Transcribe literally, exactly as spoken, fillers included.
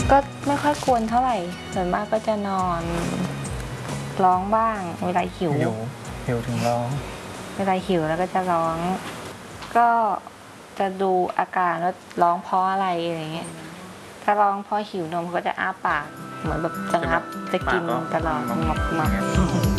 ก็ไม่ค่อยกวนเท่าไหร่ส่วนมากก็จะนอนร้องบ้างเวลาหิวหิวหิวถึงร้องเวลาหิวแล้วก็จะร้องก็จะดูอาการว่าร้องเพราะอะไรอะไรเงี้ยถ้าร้องเพราะหิวนมก็จะอ้าปากเหมือนแบบจะงับจะกินตลอดงับงับ